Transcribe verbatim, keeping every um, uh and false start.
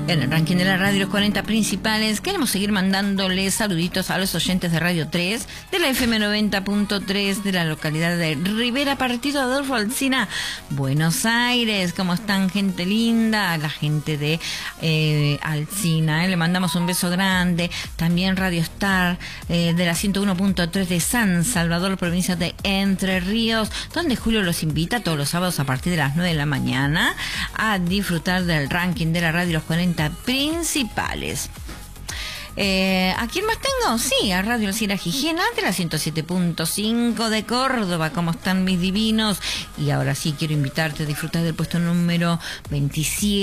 En el ranking de la radio, los cuarenta principales, queremos seguir mandándoles saluditos a los oyentes de Radio tres, de la F M noventa punto tres, de la localidad de Rivera Partido Adolfo Alsina, Buenos Aires. ¿Cómo están, gente linda? La gente de eh, Alsina, eh, le mandamos un beso grande. También Radio Star, eh, de la ciento uno punto tres de San Salvador, provincia de Entre Ríos, donde Julio los invita todos los sábados a partir de las nueve de la mañana a disfrutar del ranking de la radio, los cuarenta principales. Eh, ¿A quién más tengo? Sí, a Radio Alcira Gijena, de la ciento siete punto cinco de Córdoba. ¿Cómo están mis divinos? Y ahora sí quiero invitarte a disfrutar del puesto número veintisiete.